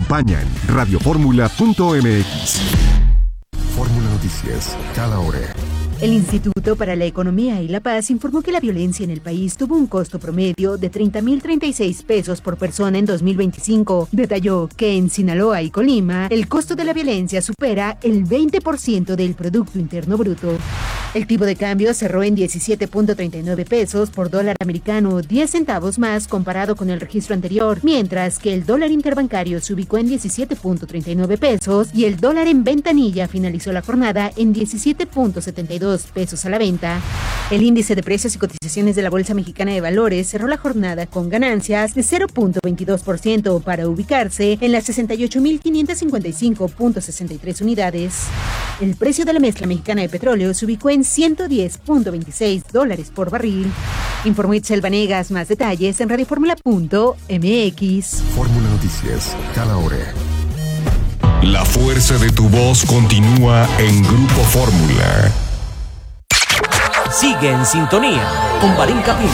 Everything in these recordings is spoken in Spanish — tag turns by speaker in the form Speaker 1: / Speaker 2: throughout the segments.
Speaker 1: Acompañan radioformula.mx. Fórmula Noticias, cada hora.
Speaker 2: El Instituto para la Economía y la Paz informó que la violencia en el país tuvo un costo promedio de 30.036 pesos por persona en 2025. Detalló que en Sinaloa y Colima, el costo de la violencia supera el 20% del Producto Interno Bruto. El tipo de cambio cerró en 17.39 pesos por dólar americano, 10 centavos más comparado con el registro anterior, mientras que el dólar interbancario se ubicó en 17.39 pesos y el dólar en ventanilla finalizó la jornada en 17.72 pesos a la venta. El índice de precios y cotizaciones de la Bolsa Mexicana de Valores cerró la jornada con ganancias de 0.22% para ubicarse en las 68.555.63 unidades. El precio de la mezcla mexicana de petróleo se ubicó en $110.26 por barril. Informó Itzel Vanegas. Más detalles en radioformula.mx.
Speaker 1: Fórmula Noticias, cada hora.
Speaker 3: La fuerza de tu voz continúa en Grupo Fórmula.
Speaker 4: Sigue en sintonía con Valenca Pinto.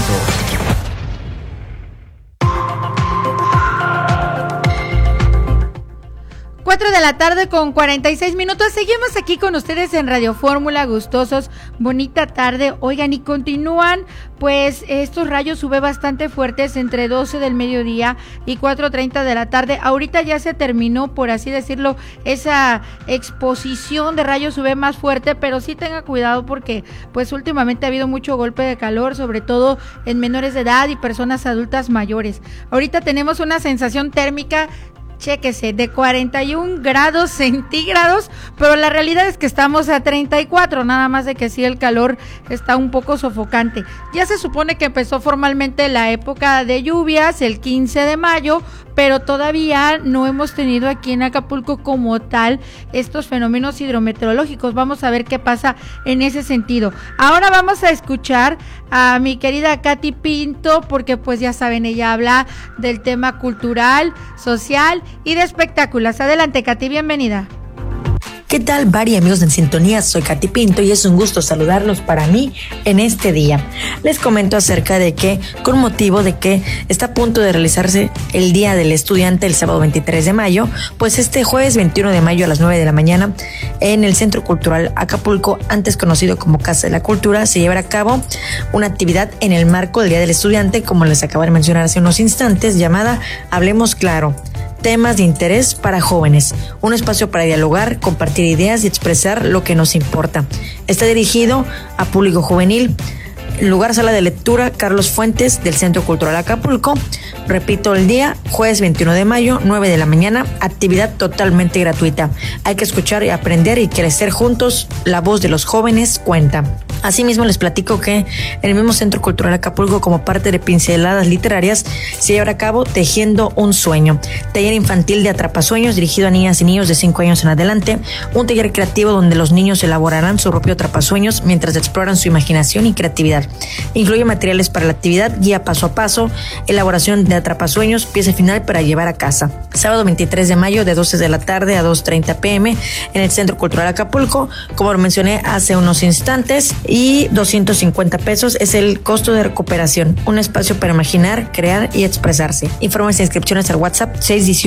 Speaker 5: 4 de la tarde con 46 minutos. Seguimos aquí con ustedes en Radio Fórmula, gustosos. Bonita tarde. Oigan, y continúan pues estos rayos UV bastante fuertes entre 12 del mediodía y 4:30 de la tarde. Ahorita ya se terminó, por así decirlo, esa exposición de rayos UV más fuerte, pero sí tenga cuidado porque pues últimamente ha habido mucho golpe de calor, sobre todo en menores de edad y personas adultas mayores. Ahorita tenemos una sensación térmica, chéquese, de 41 grados centígrados, pero la realidad es que estamos a 34, nada más de que sí el calor está un poco sofocante. Ya se supone que empezó formalmente la época de lluvias el 15 de mayo, pero todavía no hemos tenido aquí en Acapulco como tal estos fenómenos hidrometeorológicos. Vamos a ver qué pasa en ese sentido. Ahora vamos a escuchar a mi querida Katy Pinto, porque pues ya saben, ella habla del tema cultural, social y de espectáculos. Adelante, Katy, bienvenida.
Speaker 6: ¿Qué tal, Vari, amigos en sintonía? Soy Katy Pinto y es un gusto saludarlos para mí en este día. Les comento acerca de que, con motivo de que está a punto de realizarse el Día del Estudiante el sábado 23 de mayo, pues este jueves 21 de mayo a las 9 de la mañana en el Centro Cultural Acapulco, antes conocido como Casa de la Cultura, se llevará a cabo una actividad en el marco del Día del Estudiante, como les acabo de mencionar hace unos instantes, llamada Hablemos Claro. Temas de interés para jóvenes, un espacio para dialogar, compartir ideas y expresar lo que nos importa. Está dirigido a público juvenil. Lugar sala de lectura Carlos Fuentes del Centro Cultural Acapulco. Repito, el día jueves 21 de mayo, 9 de la mañana, actividad totalmente gratuita. Hay que escuchar y aprender y crecer juntos. La voz de los jóvenes cuenta. Asimismo, les platico que en el mismo Centro Cultural Acapulco, como parte de Pinceladas Literarias, se llevará a cabo Tejiendo un Sueño, taller infantil de atrapasueños dirigido a niñas y niños de 5 años en adelante, un taller creativo donde los niños elaborarán su propio atrapasueños mientras exploran su imaginación y creatividad. Incluye materiales para la actividad, guía paso a paso, elaboración de atrapasueños, pieza final para llevar a casa. Sábado 23 de mayo de 12 de la tarde a 2:30 p.m. en el Centro Cultural Acapulco, como lo mencioné hace unos instantes, y 250 pesos es el costo de recuperación. Un espacio para imaginar, crear y expresarse. Informes e inscripciones al WhatsApp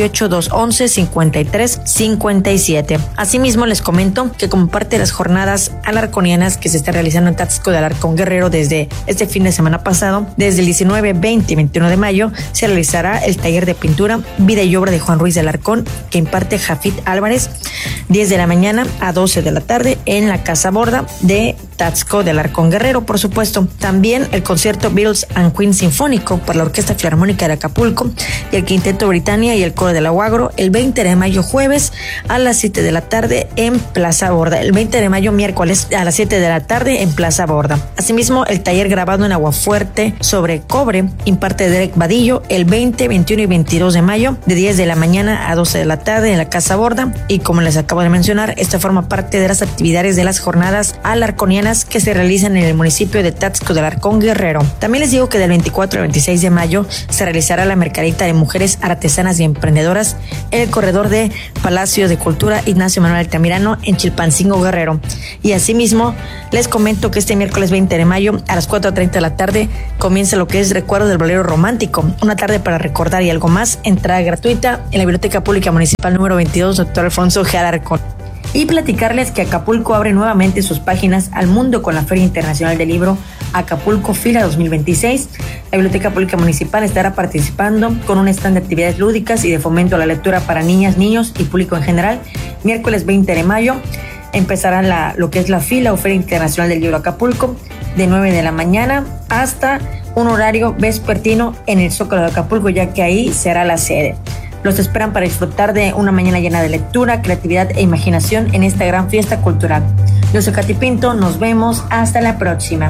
Speaker 6: 618-211-5357. Asimismo, les comento que como parte de las jornadas alarconianas que se está realizando en Taxco de Alarcón Guerrero desde este fin de semana pasado, desde el 19, 20 y 21 de mayo, se realizará el taller de pintura Vida y Obra de Juan Ruiz de Alarcón, que imparte Jafit Álvarez, 10 de la mañana a 12 de la tarde en la Casa Borda de Taxco de Alarcón Guerrero, por supuesto. También el concierto Beatles and Queen Sinfónico por la Orquesta Filarmónica de Acapulco y el Quinteto Britannia y el Coro del Aguagro, el 20 de mayo jueves a las 7 de la tarde en Plaza Borda. El 20 de mayo miércoles a las 7 de la tarde en Plaza Borda. Asimismo, el taller grabado en Aguafuerte sobre cobre imparte Derek Vadillo el 20, 21 y 22 de mayo de 10 de la mañana a 12 de la tarde en la Casa Borda. Y como les acabo de mencionar, esta forma parte de las actividades de las jornadas alarconianas que se realizan en el municipio de Taxco de Alarcón Guerrero. También les digo que del 24 al 26 de mayo se realizará la mercadita de mujeres artesanas y emprendedoras en el corredor de Palacio de Cultura Ignacio Manuel Altamirano en Chilpancingo Guerrero. Y asimismo les comento que este miércoles 20 de mayo a las 4:30 de la tarde comienza lo que es Recuerdos del Bolero Romántico, una tarde para recordar y algo más, entrada gratuita en la Biblioteca Pública Municipal número 22, Dr. Alfonso G. Alarcón. Y platicarles que Acapulco abre nuevamente sus páginas al mundo con la Feria Internacional del Libro Acapulco Fila 2026. La Biblioteca Pública Municipal estará participando con un stand de actividades lúdicas y de fomento a la lectura para niñas, niños y público en general. Miércoles 20 de mayo empezará lo que es la fila o Feria Internacional del Libro Acapulco de 9 de la mañana hasta un horario vespertino en el Zócalo de Acapulco, ya que ahí será la sede. Los esperan para disfrutar de una mañana llena de lectura, creatividad e imaginación en esta gran fiesta cultural. Yo soy Katy Pinto, nos vemos hasta la próxima.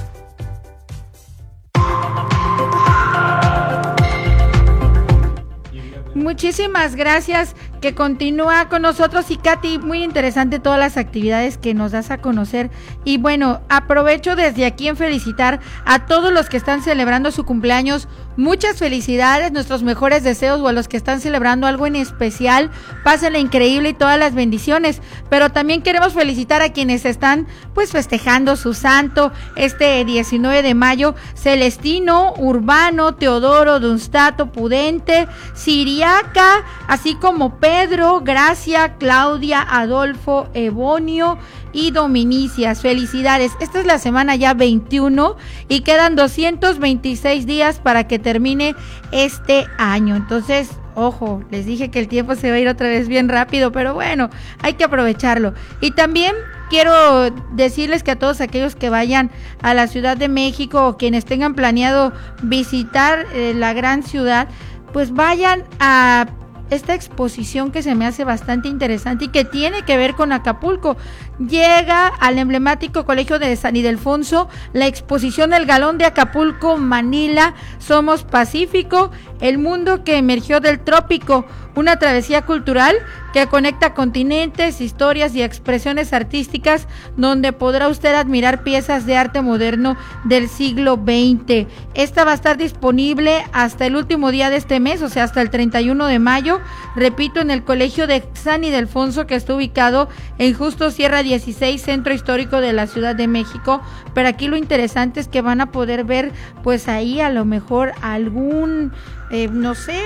Speaker 5: Muchísimas gracias, que continúa con nosotros. Y Katy, muy interesante todas las actividades que nos das a conocer. Y bueno, aprovecho desde aquí en felicitar a todos los que están celebrando su cumpleaños. Muchas felicidades, nuestros mejores deseos, o a los que están celebrando algo en especial, pásenla increíble y todas las bendiciones. Pero también queremos felicitar a quienes están pues festejando su santo este 19 de mayo, Celestino, Urbano, Teodoro, Dunstato, Pudente, Siriaca, así como Pedro, Gracia, Claudia, Adolfo, Ebonio y Dominicias. Felicidades. Esta es la semana ya 21 y quedan 226 días para que termine este año. Entonces, ojo, les dije que el tiempo se va a ir otra vez bien rápido, pero bueno, hay que aprovecharlo. Y también quiero decirles que a todos aquellos que vayan a la Ciudad de México o quienes tengan planeado visitar la gran ciudad, pues vayan a esta exposición que se me hace bastante interesante y que tiene que ver con Acapulco. Llega al emblemático Colegio de San Ildefonso la exposición El Galón de Acapulco, Manila, Somos Pacífico, el mundo que emergió del trópico, una travesía cultural que conecta continentes, historias y expresiones artísticas, donde podrá usted admirar piezas de arte moderno del siglo XX. Esta va a estar disponible hasta el último día de este mes, o sea, hasta el 31 de mayo, repito, en el Colegio de San Ildefonso, que está ubicado en Justo Sierra 16, Centro Histórico de la Ciudad de México. Pero aquí lo interesante es que van a poder ver, pues ahí a lo mejor algún, no sé,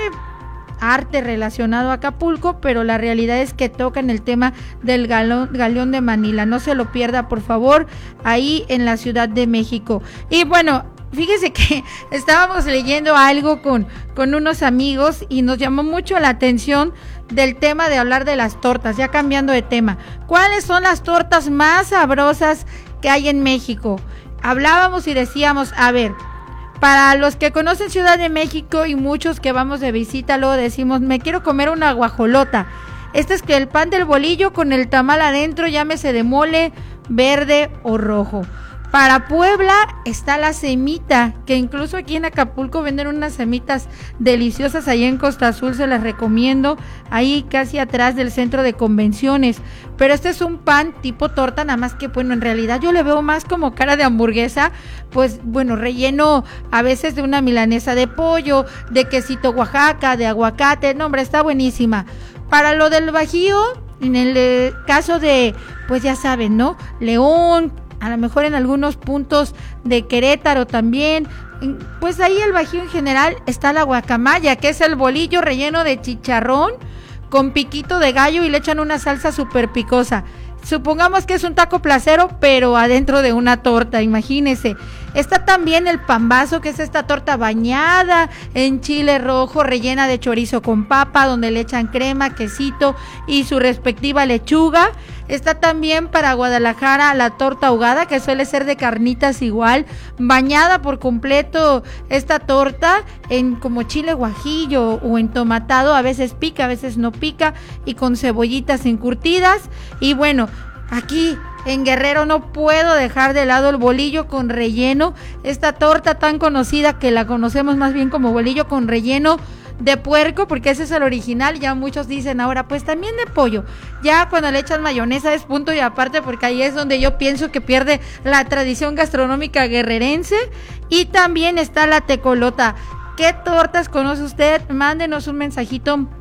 Speaker 5: arte relacionado a Acapulco, pero la realidad es que tocan el tema del Galeón de Manila. No se lo pierda, por favor, ahí en la Ciudad de México. Y bueno, fíjese que estábamos leyendo algo con unos amigos y nos llamó mucho la atención del tema de hablar de las tortas, ya cambiando de tema. ¿Cuáles son las tortas más sabrosas que hay en México? Hablábamos y decíamos, a ver, para los que conocen Ciudad de México y muchos que vamos de visita, luego decimos, me quiero comer una guajolota. Este es que el pan del bolillo con el tamal adentro, llámese de mole, verde o rojo. Para Puebla está la semita, que incluso aquí en Acapulco venden unas semitas deliciosas. Ahí en Costa Azul se las recomiendo, ahí casi atrás del centro de convenciones. Pero este es un pan tipo torta, nada más que, bueno, en realidad yo le veo más como cara de hamburguesa, pues bueno, relleno a veces de una milanesa de pollo, de quesito Oaxaca, de aguacate. No, hombre, está buenísima. Para lo del Bajío, en el caso de, pues ya saben, ¿no? León, a lo mejor en algunos puntos de Querétaro también, pues ahí el Bajío en general está la guacamaya, que es el bolillo relleno de chicharrón con piquito de gallo y le echan una salsa súper picosa. Supongamos que es un taco placero, pero adentro de una torta, imagínense. Está también el pambazo, que es esta torta bañada en chile rojo, rellena de chorizo con papa, donde le echan crema, quesito y su respectiva lechuga. Está también para Guadalajara la torta ahogada, que suele ser de carnitas igual, bañada por completo esta torta en como chile guajillo o entomatado, a veces pica, a veces no pica, y con cebollitas encurtidas. Y bueno, aquí en Guerrero no puedo dejar de lado el bolillo con relleno, esta torta tan conocida que la conocemos más bien como bolillo con relleno de puerco, porque ese es el original. Ya muchos dicen ahora, pues también de pollo. Ya cuando le echan mayonesa es punto y aparte, porque ahí es donde yo pienso que pierde la tradición gastronómica guerrerense. Y también está la tecolota. ¿Qué tortas conoce usted? Mándenos un mensajito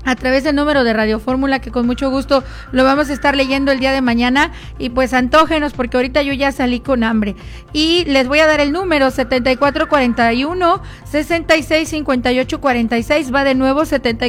Speaker 5: a través del número de Radio Fórmula, que con mucho gusto lo vamos a estar leyendo el día de mañana, y pues antógenos, porque ahorita yo ya salí con hambre. Y les voy a dar el número 7441-665846, va de nuevo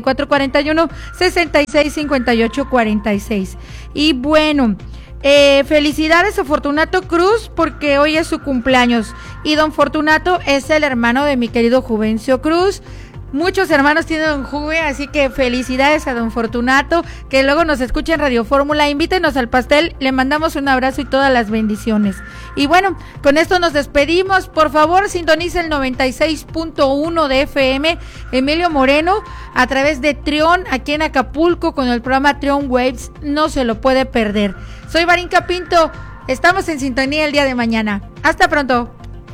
Speaker 5: 7441-665846. Y bueno, felicidades a Fortunato Cruz, porque hoy es su cumpleaños, y don Fortunato es el hermano de mi querido Juvencio Cruz. Muchos hermanos tiene don Juve, así que felicidades a don Fortunato, que luego nos escucha en Radio Fórmula. Invítenos al pastel, le mandamos un abrazo y todas las bendiciones. Y bueno, con esto nos despedimos. Por favor, sintonice el 96.1 de FM, Emilio Moreno, a través de Trión, aquí en Acapulco, con el programa Trión Waves. No se lo puede perder. Soy Barinka Pinto, estamos en sintonía el día de mañana. Hasta pronto.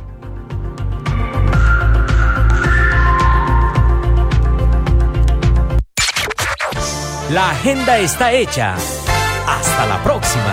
Speaker 4: La agenda está hecha. Hasta la próxima.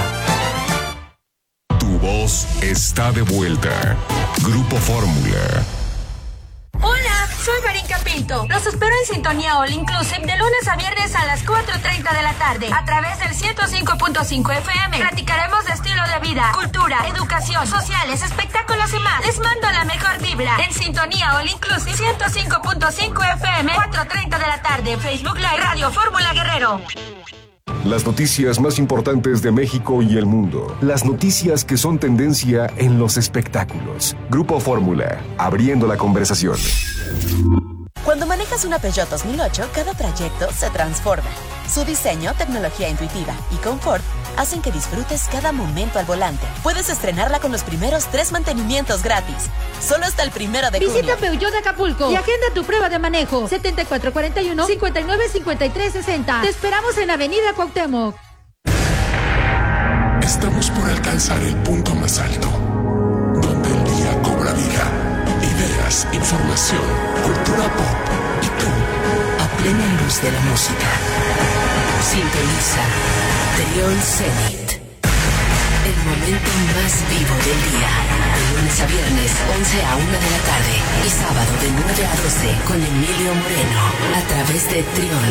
Speaker 3: Tu voz está de vuelta. Grupo Fórmula.
Speaker 7: Hola, soy Barinka Pinto. Los espero en Sintonía All Inclusive de lunes a viernes a las 4:30 de la tarde a través del 105.5 FM. Platicaremos de estilo de vida, cultura, educación, sociales, espectáculos y más. Les mando la mejor vibra en Sintonía All Inclusive 105.5 FM, 4:30 de la tarde. Facebook Live, Radio Fórmula Guerrero.
Speaker 1: Las noticias más importantes de México y el mundo. Las noticias que son tendencia en los espectáculos. Grupo Fórmula, abriendo la conversación.
Speaker 8: Cuando manejas una Peugeot 2008, cada trayecto se transforma. Su diseño, tecnología intuitiva y confort hacen que disfrutes cada momento al volante. Puedes estrenarla con los primeros 3 mantenimientos gratis. Solo hasta el 1 de junio.
Speaker 5: Visita Peugeot de Acapulco y agenda tu prueba de manejo. 7441-595360. Te esperamos en Avenida Cuauhtémoc.
Speaker 9: Estamos por alcanzar el punto más alto, donde el día cobra vida. Ideas, información, cultura pop y tú, a plena luz de la música.
Speaker 10: Sintoniza Trión Zenit, el momento más vivo del día. De lunes a viernes, 11 a 1 de la tarde. Y sábado de 9 a 12 con Emilio Moreno. A través de Trión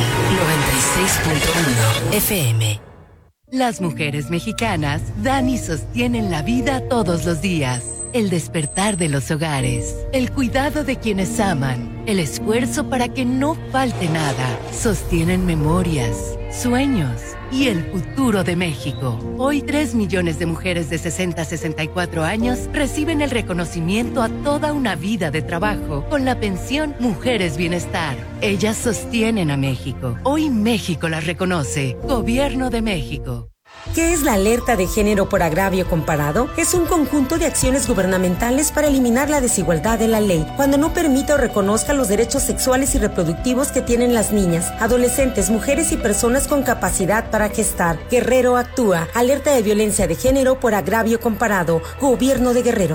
Speaker 10: 96.1 FM.
Speaker 11: Las mujeres mexicanas dan y sostienen la vida todos los días. El despertar de los hogares, el cuidado de quienes aman, el esfuerzo para que no falte nada. Sostienen memorias, sueños y el futuro de México. Hoy 3 millones de mujeres de 60 a 64 años reciben el reconocimiento a toda una vida de trabajo con la pensión Mujeres Bienestar. Ellas sostienen a México. Hoy México las reconoce. Gobierno de México.
Speaker 12: ¿Qué es la alerta de género por agravio comparado? Es un conjunto de acciones gubernamentales para eliminar la desigualdad de la ley, cuando no permita o reconozca los derechos sexuales y reproductivos que tienen las niñas, adolescentes, mujeres y personas con capacidad para gestar. Guerrero actúa. Alerta de violencia de género por agravio comparado. Gobierno de Guerrero.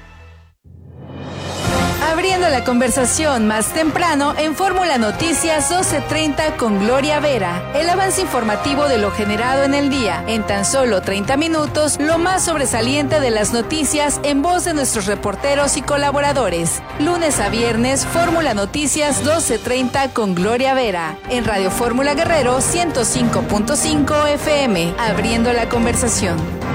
Speaker 13: Abriendo la conversación más temprano en Fórmula Noticias 12:30 con Gloria Vera. El avance informativo de lo generado en el día. En tan solo 30 minutos, lo más sobresaliente de las noticias en voz de nuestros reporteros y colaboradores. Lunes a viernes, Fórmula Noticias 12:30 con Gloria Vera. En Radio Fórmula Guerrero 105.5 FM. Abriendo la conversación.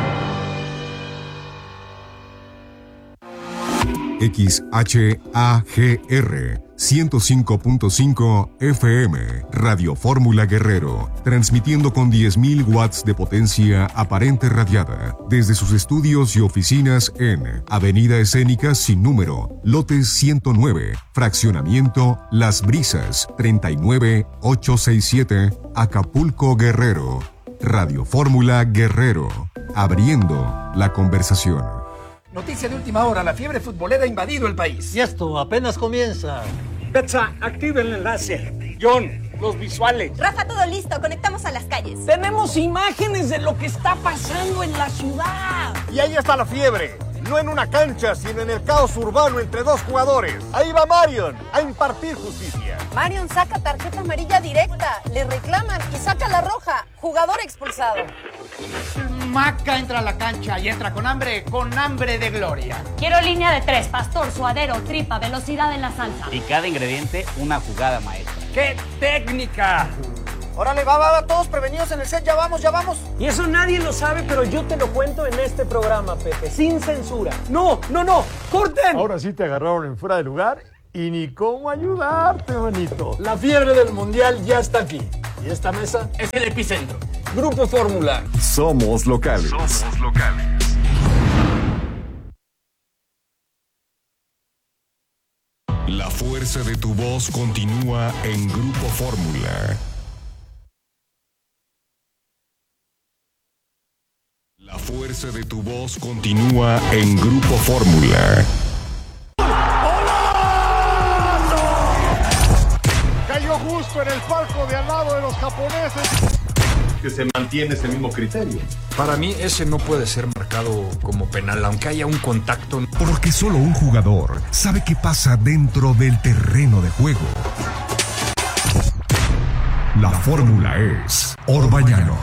Speaker 1: XHAGR 105.5 FM, Radio Fórmula Guerrero, transmitiendo con 10.000 watts de potencia aparente radiada, desde sus estudios y oficinas en Avenida Escénica sin número, lote 109, fraccionamiento Las Brisas, 39867, Acapulco, Guerrero. Radio Fórmula Guerrero, abriendo la conversación.
Speaker 14: Noticia de última hora, la fiebre futbolera ha invadido el país.
Speaker 15: Y esto apenas comienza.
Speaker 16: Betsa, activa el enlace. John, los visuales.
Speaker 17: Rafa, todo listo, conectamos a las calles.
Speaker 16: Tenemos imágenes de lo que está pasando en la ciudad.
Speaker 18: Y ahí está la fiebre. No en una cancha, sino en el caos urbano entre 2 jugadores. Ahí va Marion a impartir justicia.
Speaker 17: Marion saca tarjeta amarilla directa, le reclaman y saca la roja. Jugador expulsado.
Speaker 14: Maca entra a la cancha y entra con hambre de gloria.
Speaker 19: Quiero línea de 3, pastor, suadero, tripa, velocidad en la salsa.
Speaker 20: Y cada ingrediente una jugada maestra.
Speaker 16: ¡Qué técnica!
Speaker 14: Órale, va, todos prevenidos en el set, ya vamos.
Speaker 20: Y eso nadie lo sabe, pero yo te lo cuento en este programa, Pepe, sin censura. No, ¡corten!
Speaker 21: Ahora sí te agarraron en fuera de lugar y ni cómo ayudarte, manito.
Speaker 20: La fiebre del Mundial ya está aquí. Y esta mesa es el epicentro. Grupo Fórmula.
Speaker 1: Somos locales.
Speaker 3: La fuerza de tu voz continúa en Grupo Fórmula. La fuerza de tu voz continúa en Grupo Fórmula.
Speaker 18: Cayó justo en el palco de al lado de los japoneses. Que se mantiene ese mismo criterio.
Speaker 22: Para mí ese no puede ser marcado como penal, aunque haya un contacto.
Speaker 1: Porque solo un jugador sabe qué pasa dentro del terreno de juego. La fórmula es Orbañanos.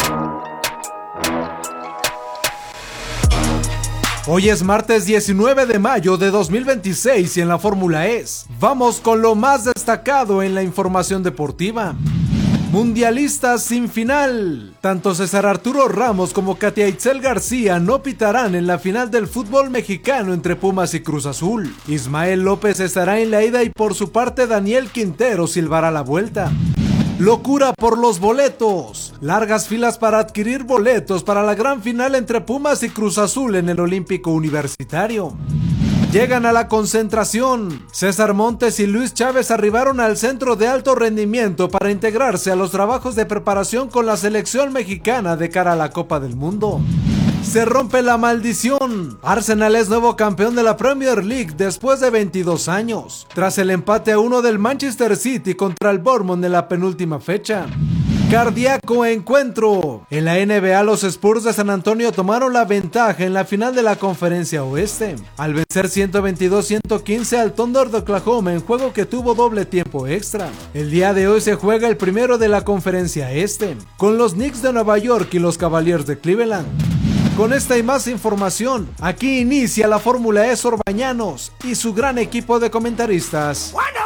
Speaker 23: Hoy es martes 19 de mayo de 2026 y en la Fórmula es. Vamos con lo más destacado en la información deportiva. Mundialistas sin final. Tanto César Arturo Ramos como Katia Itzel García no pitarán en la final del fútbol mexicano entre Pumas y Cruz Azul. Ismael López estará en la ida y por su parte Daniel Quintero silbará la vuelta. Locura por los boletos. Largas filas para adquirir boletos para la gran final entre Pumas y Cruz Azul en el Olímpico Universitario. Llegan a la concentración. César Montes y Luis Chávez arribaron al centro de alto rendimiento para integrarse a los trabajos de preparación con la selección mexicana de cara a la Copa del Mundo. Se rompe la maldición. Arsenal es nuevo campeón de la Premier League después de 22 años, tras el empate a 1 del Manchester City contra el Bournemouth en la penúltima fecha. Cardíaco encuentro. En la NBA, los Spurs de San Antonio tomaron la ventaja en la final de la Conferencia Oeste, al vencer 122-115 al Thunder de Oklahoma en juego que tuvo doble tiempo extra. El día de hoy se juega el primero de la Conferencia Este, con los Knicks de Nueva York y los Cavaliers de Cleveland. Con esta y más información, aquí inicia la Fórmula E Orbañanos y su gran equipo de comentaristas.